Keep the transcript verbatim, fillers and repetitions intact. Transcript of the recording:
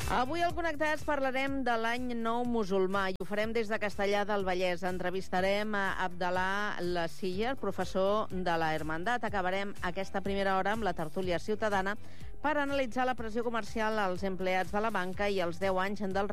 Avui al Connectats parlarem de l'any nou musulmà i ho farem des de Castellar del Vallès. Entrevistarem a Abdallah Lasiller, professor de la Hermandat. Acabarem aquesta primera hora amb la tertúlia ciutadana per analitzar la pressió comercial als empleats de la banca i els deu anys del